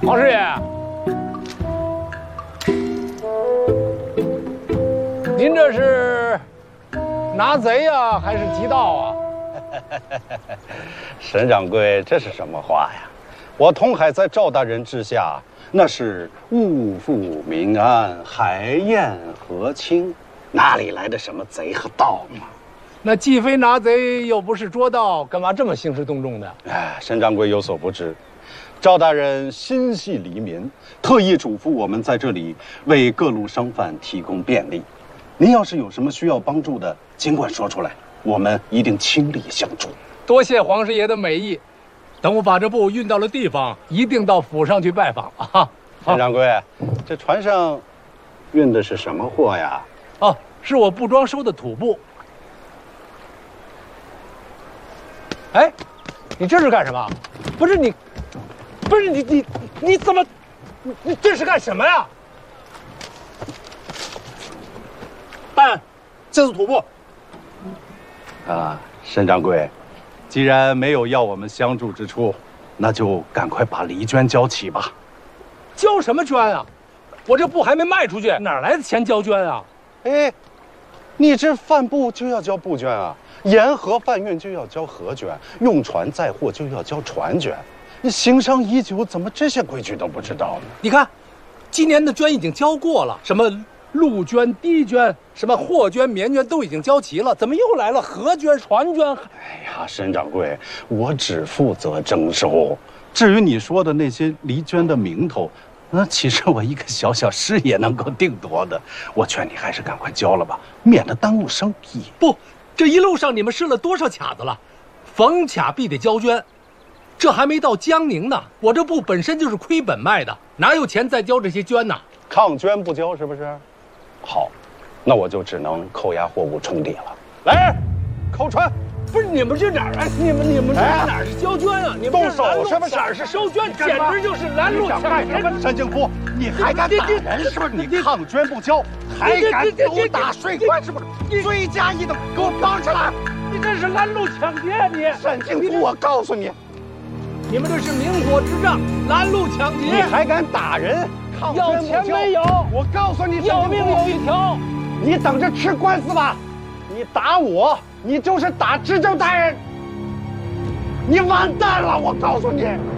黄师爷，您这是拿贼呀，还是急盗啊？ 沈掌柜，这是什么话呀？我通海在赵大人之下，那是物阜民安，海晏河清，哪里来的什么贼和盗嘛？ 那既非拿贼，又不是捉盗，干嘛这么兴师动众的？ 哎，沈掌柜有所不知，赵大人心系黎民，特意嘱咐我们在这里为各路商贩提供便利。您要是有什么需要帮助的，尽管说出来，我们一定倾力相助。 多谢黄师爷的美意，等我把这布运到了地方，一定到府上去拜访啊！ 沈掌柜，这船上运的是什么货呀？ 哦，是我布庄收的土布。哎，你这是干什么？不是你怎么？你这是干什么呀？ 大人，这是土布。 啊，沈掌柜，既然没有要我们相助之处，那就赶快把黎捐交齐吧。 交什么捐啊？我这布还没卖出去，哪来的钱交捐啊？ 哎，你这贩布就要交布捐啊，沿河贩运就要交河捐，用船载货就要交船捐。你行商已久，怎么这些规矩都不知道呢？ 你看，今年的捐已经交过了，什么陆捐、地捐，什么货捐、棉捐都已经交齐了，怎么又来了河捐、船捐？ 哎呀，沈掌柜，我只负责征收，至于你说的那些黎捐的名头，那岂是我一个小小师爷能够定夺的？我劝你还是赶快交了吧，免得耽误生意。 不，这一路上你们试了多少卡子了？逢卡必得交捐，这还没到江宁呢。我这布本身就是亏本卖的，哪有钱再交这些捐呢？ 抗捐不交是不是？好，那我就只能扣押货物冲抵了。来人，扣船！ 不是你们这哪儿？哎，你们这哪儿是交捐啊？你们动手是不是？ 哪儿是收捐？简直就是拦路抢人！ 山靖夫，你还敢打人是不是？你抗捐不交，还敢殴打税官是不是？罪加一等，给我绑起来！ 你这是拦路抢劫啊！你山靖夫，我告诉你， 你们这是明火之仗，拦路抢劫！ 你还敢打人？ 要钱没有？ 我告诉你， 要命有一条！ 你等着吃官司吧！你打我，你就是打知州大人，你完蛋了！我告诉你。